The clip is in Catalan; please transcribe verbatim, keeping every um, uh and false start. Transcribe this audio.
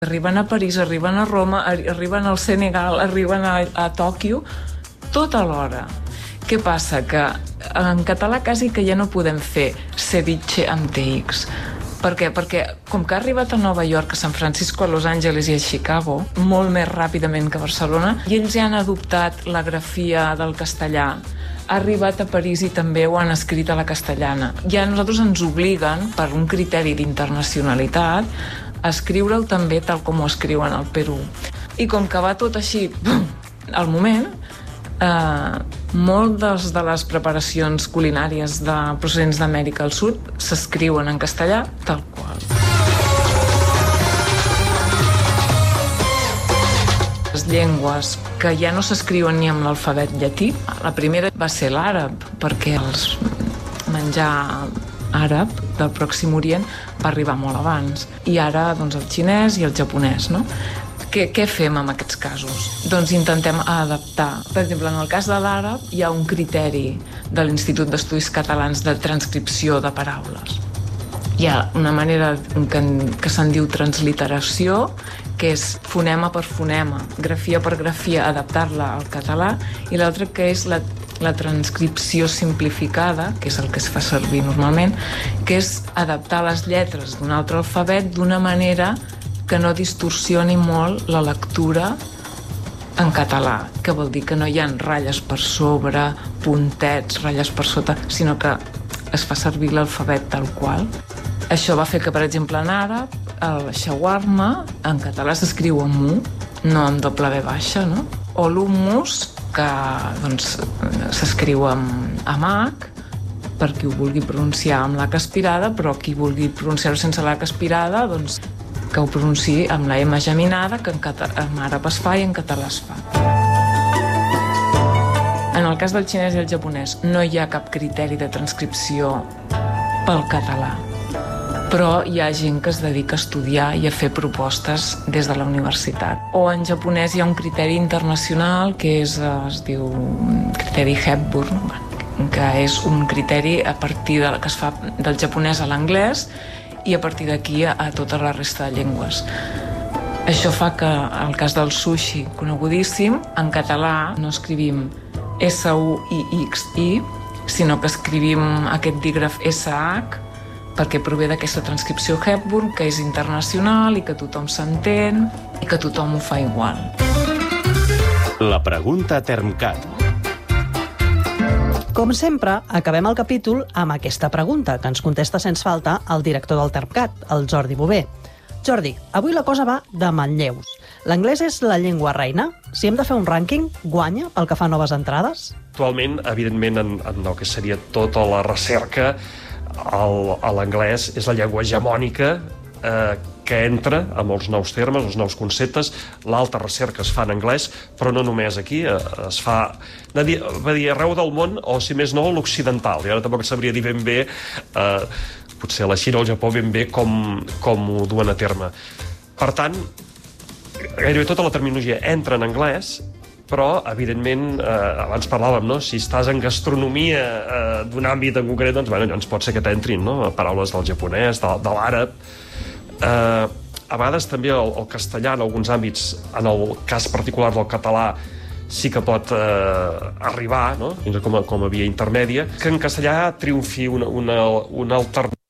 Arriben a París, arriben a Roma, arriben al Senegal, arriben a, a Tòquio, tot alhora. Què passa? Que en català quasi que ja no podem fer ceviche amb te ics. Per què? Perquè com que ha arribat a Nova York, a San Francisco, a Los Angeles i a Chicago, molt més ràpidament que a Barcelona, i ells ja han adoptat la grafia del castellà, ha arribat a París i també ho han escrit a la castellana. Ja nosaltres ens obliguen, per un criteri d'internacionalitat, a escriure-ho també tal com ho escriuen al Perú. I com que va tot així al moment, eh, moltes de les preparacions culinàries de procedents d'Amèrica del Sud s'escriuen en castellà tal qual. Les llengües que ja no s'escriuen ni amb l'alfabet llatí, la primera va ser l'àrab, perquè els menjar àrab del Pròxim Orient va arribar molt abans. I ara, doncs, el xinès i el japonès, no? Què, què fem en aquests casos? Doncs intentem adaptar. Per exemple, en el cas de l'àrab hi ha un criteri de l'Institut d'Estudis Catalans de transcripció de paraules. Hi ha una manera que, que se'n diu transliteració, que és fonema per fonema, grafia per grafia, adaptar-la al català, i l'altra que és la, la transcripció simplificada, que és el que es fa servir normalment, que és adaptar les lletres d'un altre alfabet d'una manera que no distorsioni molt la lectura en català, que vol dir que no hi ha ratlles per sobre, puntets, ratlles per sota, sinó que es fa servir l'alfabet tal qual. Això va fer que, per exemple, en àrab, el shawarma en català s'escriu amb mu, no amb doble B baixa, no? O l'hummus, que doncs, s'escriu amb, amb H, per qui ho vulgui pronunciar amb l'H aspirada, però qui vulgui pronunciar-ho sense l'H aspirada, doncs que ho pronunciï amb la M geminada, que en, cata- en àrab es fa i en català es fa. En el cas del xinès i el japonès no hi ha cap criteri de transcripció pel català, però hi ha gent que es dedica a estudiar i a fer propostes des de la universitat. O en japonès hi ha un criteri internacional que és, es diu criteri Hepburn, que és un criteri a partir de, que es fa del japonès a l'anglès i a partir d'aquí a, a tota la resta de llengües. Això fa que, el cas del sushi, conegudíssim, en català no escrivim S U I X I, sinó que escrivim aquest dígraf S H, perquè prové d'aquesta transcripció Hepburn, que és internacional i que tothom s'entén i que tothom ho fa igual. La pregunta Termcat. Com sempre, acabem el capítol amb aquesta pregunta, que ens contesta sense falta el director del Termcat, el Jordi Bové. Jordi, avui la cosa va de manlleus. L'anglès és la llengua reina? Si hem de fer un rànquing, guanya pel que fa a noves entrades? Actualment, evidentment, en, en el que seria tota la recerca, l'anglès és la llengua hegemònica eh, que entra amb els nous termes, els nous conceptes. L'alta recerca es fa en anglès, però no només aquí, eh, es fa de dir, va dir, arreu del món, o si més no, l'occidental. I ara tampoc sabria dir ben bé, eh, potser a la Xina o al Japó, ben bé com, com ho duen a terme. Per tant, gairebé tota la terminologia entra en anglès, però, evidentment, eh, abans parlàvem, no? Si estàs en gastronomia eh, d'un àmbit en concret, doncs, bueno, doncs pot ser que t'entrin, no? Paraules del japonès, de, de l'àrab. Eh, a vegades també el, el castellà, en alguns àmbits, en el cas particular del català, sí que pot eh, arribar, no? Com a, com a via intermèdia, que en castellà triomfi una, una, una alternativa